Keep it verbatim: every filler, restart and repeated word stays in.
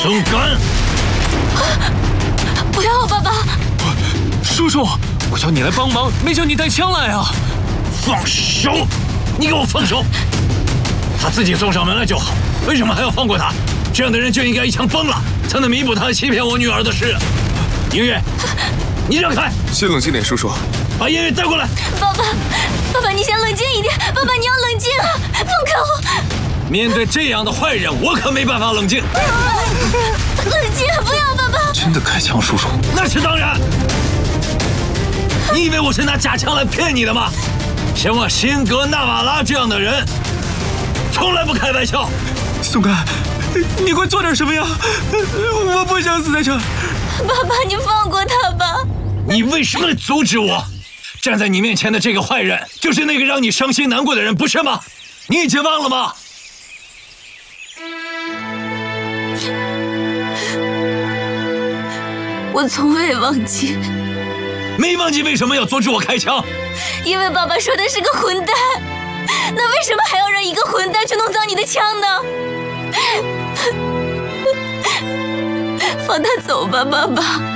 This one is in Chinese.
松干！ 不要，爸爸！ 叔叔，我叫你来帮忙，没叫你带枪来啊！ 放手！你给我放手！他自己送上门来就好，为什么还要放过他？这样的人就应该一枪崩了，才能弥补他欺骗我女儿的事。音乐，你让开！ 先冷静点，叔叔。 把音乐带过来。 爸爸，爸爸，你先冷静一点。爸爸，你要冷静啊！放开我！ 面对这样的坏人，我可没办法冷静。 冷静，不要，爸爸！ 真的开枪，叔叔？ 那是当然。你以为我是拿假枪来骗你的吗？像我辛格纳瓦拉这样的人，从来不开玩笑。 松干，你快做点什么呀！我不想死在这儿。 爸爸，你放过他吧。 你为什么阻止我？站在你面前的这个坏人，就是那个让你伤心难过的人，不是吗？你已经忘了吗？ 我从未忘记。 没忘记为什么要阻止我开枪？ 因为爸爸说他是个混蛋。那为什么还要让一个混蛋去弄脏你的枪呢？放他走吧，爸爸。